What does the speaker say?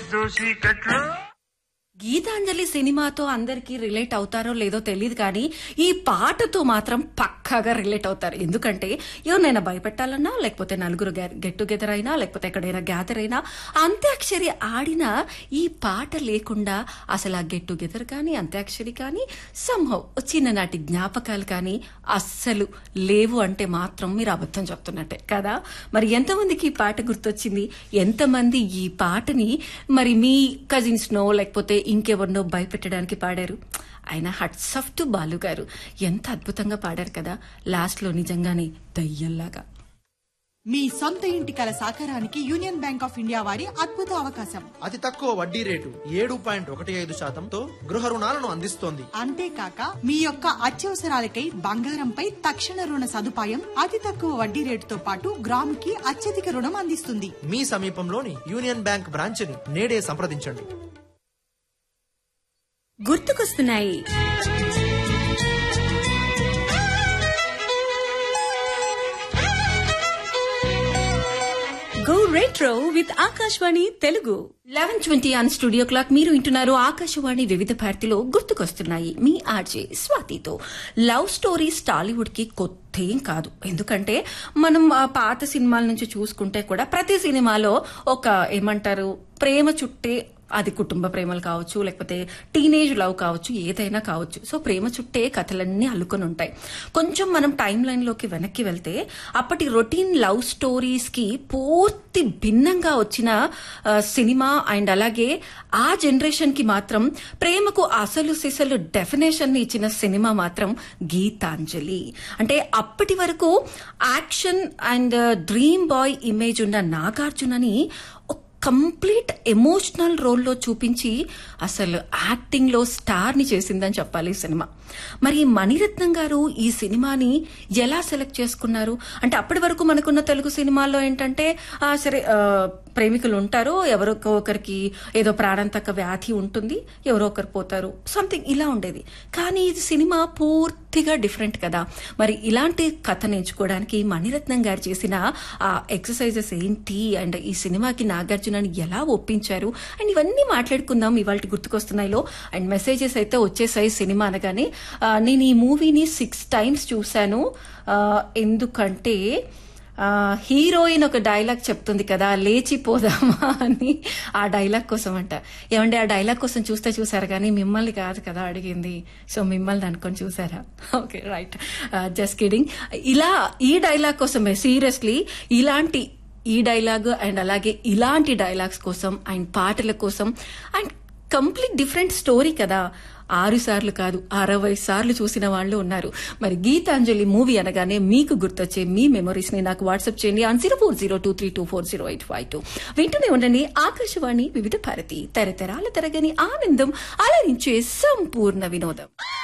గీతాంజలి సినిమాతో అందరికీ రిలేట్ అవుతారో లేదో తెలియదు కానీ ఈ పాటతో మాత్రం పక్కాగా రిలేట్ అవుతారు. ఎందుకంటే ఎవరినైనా భయపెట్టాలన్నా, లేకపోతే నలుగురు గెట్ టుగెదర్ అయినా, లేకపోతే ఎక్కడైనా గ్యాదర్ అయినా అంత్యాక్షరి ఆడినా ఈ పాట లేకుండా అసలు ఆ గెట్ టుగెదర్ కానీ అంత్యాక్షరి కానీ సంహవ్ చిన్ననాటి జ్ఞాపకాలు కానీ అస్సలు లేవు అంటే మాత్రం మీరు అబద్ధం చెప్తున్నట్టే కదా. మరి ఎంతమందికి ఈ పాట గుర్తొచ్చింది? ఎంతమంది ఈ పాటని మరి మీ కజిన్స్ నో లేకపోతే ఇంకెవరినో భయపెట్టడానికి పాడారు? ఆయన హట్స్ ఆఫ్ టు బాలు గారు, ఎంత అద్భుతంగా పాడారు కదా. లాస్ట్ లో నిజంగానే దయ్యంలాగా. మీ సొంత ఇంటి కల సాకారానికి యూనియన్ బ్యాంక్ ఆఫ్ ఇండియా వారి అద్భుత అవకాశం. అతి తక్కువ వడ్డీ రేటు 7.15% గృహ రుణాలను అందిస్తోంది. అంతేకాక మీ యొక్క అత్యవసరాలకై బంగారంపై తక్షణ రుణ సదుపాయం, అతి తక్కువ వడ్డీ రేటుతో పాటు గ్రాముకి అత్యధిక రుణం అందిస్తుంది. మీ సమీపంలోని యూనియన్ బ్యాంక్ బ్రాంచ్ ని నేడే సంప్రదించండి. గుర్తుకొస్తున్నాయి go retro with Akashvani Telugu. 11:20 on studio clock. మీరు వింటున్నారు ఆకాశవాణి వివిధ భారతిలో గుర్తుకొస్తున్నాయి మీ ఆర్జే స్వాతితో. లవ్ స్టోరీస్ టాలీవుడ్ కి కొత్తేం కాదు. ఎందుకంటే మనం పాత సినిమాల నుంచి చూసుకుంటే కూడా ప్రతి సినిమాలో ఒక ఏమంటారు ప్రేమ చుట్టే, అది కుటుంబ ప్రేమలు కావచ్చు, లేకపోతే టీనేజ్ లవ్ కావచ్చు, ఏదైనా కావచ్చు. సో ప్రేమ చుట్టే కథలన్నీ అల్లుకొని ఉంటాయి. కొంచెం మనం టైం లైన్ లోకి వెనక్కి వెళ్తే అప్పటి రొటీన్ లవ్ స్టోరీస్ కి పూర్తి భిన్నంగా వచ్చిన సినిమా అండ్ అలాగే ఆ జనరేషన్ కి మాత్రం ప్రేమకు అసలు సిసలు డెఫినేషన్ ఇచ్చిన సినిమా మాత్రం గీతాంజలి. అంటే అప్పటి వరకు action and dream boy image ఉన్న నాగార్జునని కంప్లీట్ ఎమోషనల్ రోల్లో చూపించి అసలు యాక్టింగ్ లో స్టార్ ని చేసిందని చెప్పాలి ఈ సినిమా. మరి మణిరత్నం గారు ఈ సినిమాని ఎలా సెలెక్ట్ చేసుకున్నారు అంటే, అప్పటి వరకు మనకున్న తెలుగు సినిమాల్లో ఏంటంటే సరే ప్రేమికులు ఉంటారు, ఎవరో ఒకరికి ఏదో ప్రాణాంతక వ్యాధి ఉంటుంది, ఎవరో ఒకరు పోతారు, సంథింగ్ ఇలా ఉండేది. కానీ ఇది సినిమా పూర్తిగా డిఫరెంట్ కదా. మరి ఇలాంటి కథను ఎంచుకోవడానికి మణిరత్నం గారు చేసిన ఆ ఎక్సర్సైజెస్ ఏంటి అండ్ ఈ సినిమాకి నాగార్జునని ఎలా ఒప్పించారు అండ్ ఇవన్నీ మాట్లాడుకుందాం ఇవాళ గుర్తుకొస్తున్నాయిలో. అండ్ మెసేజెస్ అయితే వచ్చేసాయి. సినిమా అనగానే నేను ఈ మూవీని 6 times చూశాను. ఎందుకంటే హీరోయిన్ ఒక డైలాగ్ చెప్తుంది కదా, లేచిపోదామా అని, ఆ డైలాగ్ కోసం అంట. ఏమంటే ఆ డైలాగ్ కోసం చూసారు కానీ మిమ్మల్ని కాదు కదా అడిగింది, సో మిమ్మల్ని అనుకొని చూసారా? Okay right, just kidding. ఇలా ఈ డైలాగ్ కోసమే సీరియస్లీ ఇలాంటి ఈ డైలాగ్ అండ్ అలాగే ఇలాంటి డైలాగ్స్ కోసం అండ్ పాటల కోసం అండ్ కంప్లీట్ డిఫరెంట్ స్టోరీ కదా. 6 సార్లు కాదు 60 సార్లు చూసిన వాళ్ళు ఉన్నారు. మరి గీతాంజలి మూవీ అనగానే మీకు గుర్తొచ్చే మీ మెమరీస్ ని నాకు వాట్సాప్ చేయండి ఆన్ 040223240852. వింటూనే ఉండండి ఆకాశవాణి వివిధ భారతి, తరతరాల తరగని ఆనందం, అలరించే సంపూర్ణ వినోదం.